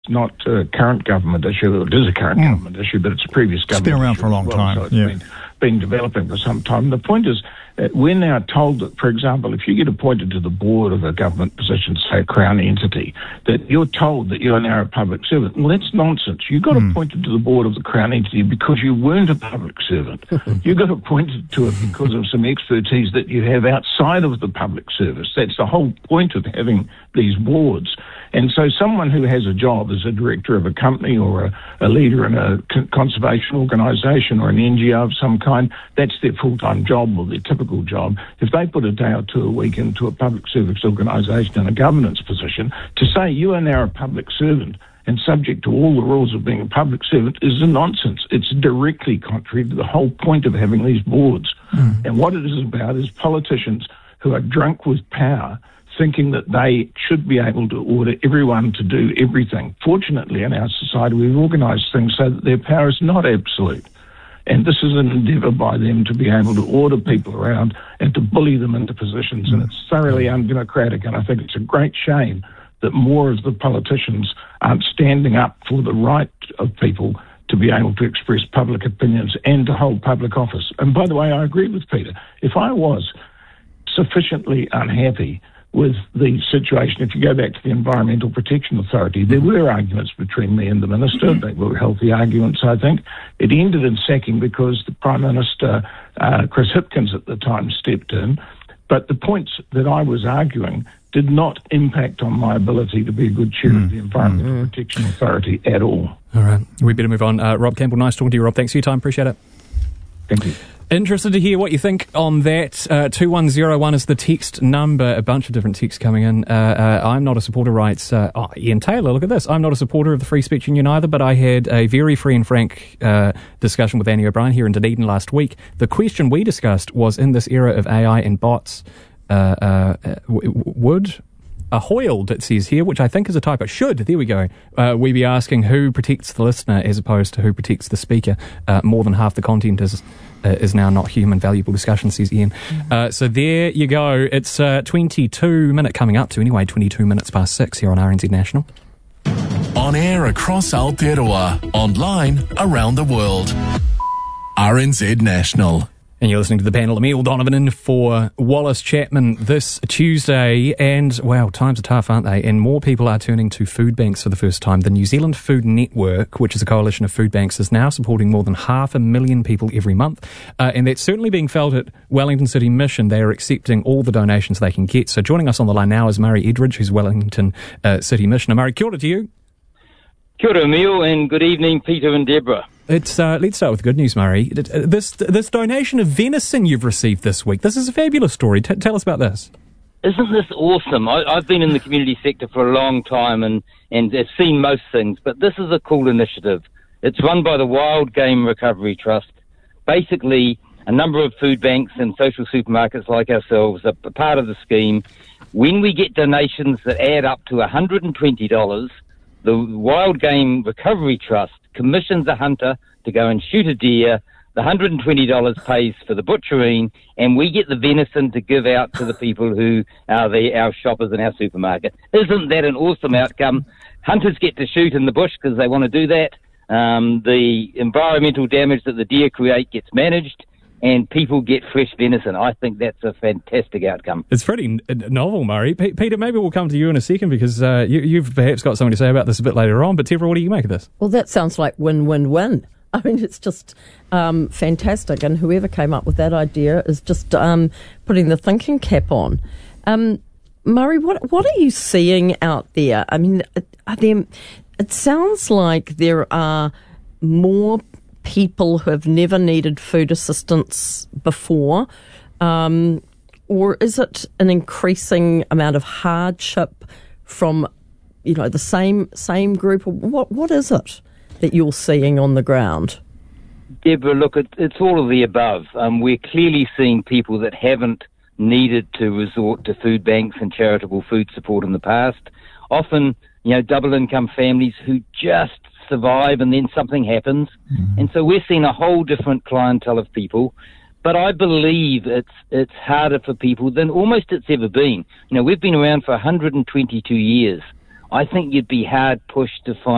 not a current government issue. It is a current government issue, but it's a previous government issue. It's been around for a long time. So it's been developing for some time. The point is, we're now told that, for example, if you get appointed to the board of a government position, say a Crown entity, that you're told that you are now a public servant. Well, that's nonsense. You got appointed to the board of the Crown entity because you weren't a public servant. You got appointed to it because of some expertise that you have outside of the public service. That's the whole point of having these boards. And so someone who has a job as a director of a company or a leader in a conservation organisation or an NGO of some kind, that's their full-time job or their typical job. If they put a day or two a week into a public service organisation in a governance position, to say you are now a public servant and subject to all the rules of being a public servant is a nonsense. It's directly contrary to the whole point of having these boards. And what it is about is politicians who are drunk with power thinking that they should be able to order everyone to do everything. Fortunately, in our society, we've organised things so that their power is not absolute. And this is an endeavour by them to be able to order people around and to bully them into positions. And it's thoroughly undemocratic. And I think it's a great shame that more of the politicians aren't standing up for the right of people to be able to express public opinions and to hold public office. And by the way, I agree with Peter. If I was sufficiently unhappy with the situation, if you go back to the Environmental Protection Authority, there were arguments between me and the Minister. They were healthy arguments, I think. It ended in sacking because the Prime Minister, Chris Hipkins at the time, stepped in. But the points that I was arguing did not impact on my ability to be a good chair of the Environmental Protection Authority at all. All right, we better move on. Rob Campbell, nice talking to you, Rob. Thanks for your time. Appreciate it. Thank you. Interested to hear what you think on that. 2101 is the text number. A bunch of different texts coming in. I'm not a supporter, writes Ian Taylor. Look at this. I'm not a supporter of the Free Speech Union either, but I had a very free and frank discussion with Annie O'Brien here in Dunedin last week. The question we discussed was, in this era of AI and bots, would a hoiled, it says here, which I think is a typo. Should, there we go, we be asking who protects the listener as opposed to who protects the speaker. More than half the content is now not human valuable discussion, says Ian. So there you go. It's 22 minutes past 6 here on RNZ National. On air across Aotearoa, online around the world. RNZ National. And you're listening to the panel. Emile Donovan in for Wallace Chapman this Tuesday. And, wow, times are tough, aren't they? And more people are turning to food banks for the first time. The New Zealand Food Network, which is a coalition of food banks, is now supporting more than 500,000 people every month. And that's certainly being felt at Wellington City Mission. They are accepting all the donations they can get. So joining us on the line now is Murray Edridge, who's Wellington City Missioner. Murray, kia ora to you. Kia ora, Emile, and good evening, Peter and Deborah. Let's start with good news, Murray. This donation of venison you've received this week, this is a fabulous story. Tell us about this. Isn't this awesome? I've been in the community sector for a long time and have seen most things, but this is a cool initiative. It's run by the Wild Game Recovery Trust. Basically, a number of food banks and social supermarkets like ourselves are part of the scheme. When we get donations that add up to $120, the Wild Game Recovery Trust commissions a hunter to go and shoot a deer. The $120 pays for the butchering, and we get the venison to give out to the people who are our shoppers in our supermarket. Isn't that an awesome outcome? Hunters get to shoot in the bush because they want to do that. The environmental damage that the deer create gets managed, and people get fresh venison. I think that's a fantastic outcome. It's pretty novel, Murray. Peter, maybe we'll come to you in a second because you've perhaps got something to say about this a bit later on. But Deborah, what do you make of this? Well, that sounds like win-win-win. I mean, it's just fantastic. And whoever came up with that idea is just putting the thinking cap on. Murray, what are you seeing out there? I mean, it sounds like there are more people who have never needed food assistance before, or is it an increasing amount of hardship from, the same group? What is it that you're seeing on the ground? Deborah, look, it's all of the above. We're clearly seeing people that haven't needed to resort to food banks and charitable food support in the past. Often, double income families who just survive and then something happens. And so we're seeing a whole different clientele of people. But I believe it's harder for people than almost it's ever been. We've been around for 122 years. I think you'd be hard pushed to find